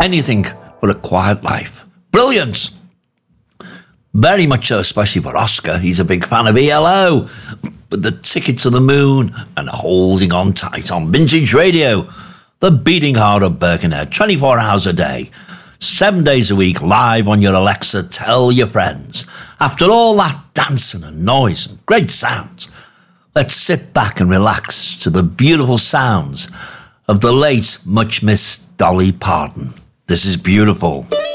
Anything but a quiet life. Brilliant. Very much so, especially for Oscar. He's a big fan of ELO. With the Ticket to the Moon and Holding On Tight on Vintage Radio. The beating heart of Birkenhead, 24 hours a day, 7 days a week, live on your Alexa. Tell your friends. After all that dancing and noise and great sounds, let's sit back and relax to the beautiful sounds of the late, much missed Dolly Parton. This is beautiful.